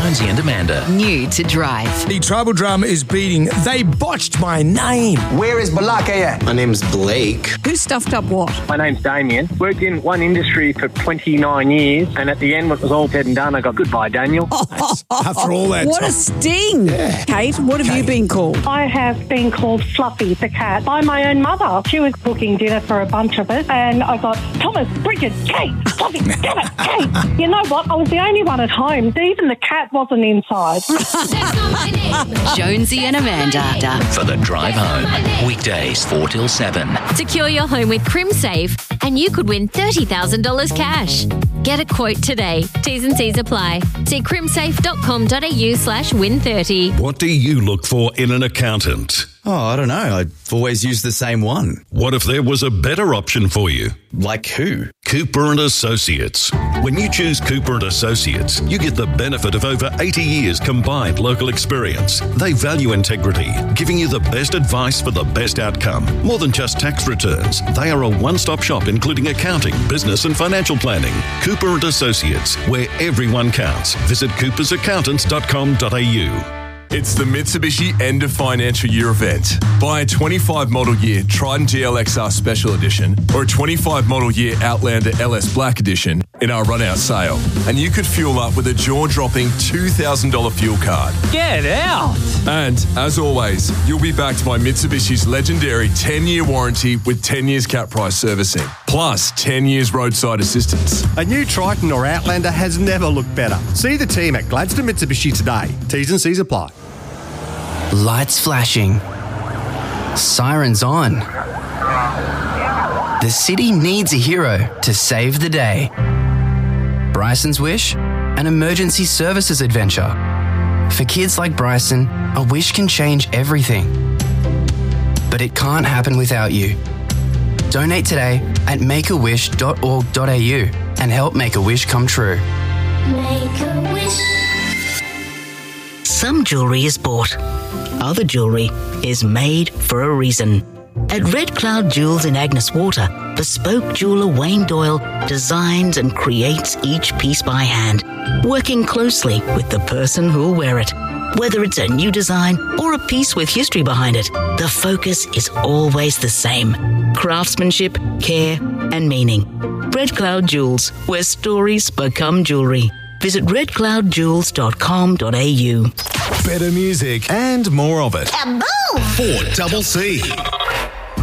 Jonesy and Amanda. New to Drive. The tribal drama is beating They Botched My Name. Where is Balaka? My name's Blake. Who stuffed up what? My name's Damien. Worked in one industry for 29 years, and at the end, when it was all said and done, I got goodbye, Daniel. After all that What time. a sting. Yeah. Kate, what have you been called? I have been called Fluffy the cat by my own mother. She was cooking dinner for a bunch of us, and I got Thomas, Bridget, Kate, Fluffy, damn it, Kate. You know what? I was the only one at home. Even the cat wasn't inside. Jonesy and Amanda. For the drive home. Weekdays 4 till 7. Secure your home with CrimSafe and you could win $30,000 cash. Get a quote today. T's and C's apply. See crimsafe.com.au/win30. What do you look for in an accountant? Oh, I don't know. I've always used the same one. What if there was a better option for you? Like who? Cooper & Associates. When you choose Cooper & Associates, you get the benefit of over 80 years combined local experience. They value integrity, giving you the best advice for the best outcome. More than just tax returns, they are a one-stop shop including accounting, business and financial planning. Cooper & Associates, where everyone counts. Visit coopersaccountants.com.au. It's the Mitsubishi End of Financial Year event. Buy a 25 model year Trident GLXR Special Edition or a 25 model year Outlander LS Black Edition in our run-out sale, and you could fuel up with a jaw-dropping $2,000 fuel card. Get out! And, as always, you'll be backed by Mitsubishi's legendary 10-year warranty with 10 years cap price servicing, plus 10 years roadside assistance. A new Triton or Outlander has never looked better. See the team at Gladstone Mitsubishi today. T's and C's apply. Lights flashing. Sirens on. The city needs a hero to save the day. Bryson's Wish, an emergency services adventure. For kids like Bryson, a wish can change everything. But it can't happen without you. Donate today at makeawish.org.au and help make a wish come true. Make a wish. Some jewellery is bought. Other jewellery is made for a reason. At Red Cloud Jewels in Agnes Water, bespoke jeweller Wayne Doyle designs and creates each piece by hand, working closely with the person who'll wear it. Whether it's a new design or a piece with history behind it, the focus is always the same. Craftsmanship, care and meaning. Red Cloud Jewels, where stories become jewellery. Visit redcloudjewels.com.au. Better music and more of it. Kaboom! 4CC.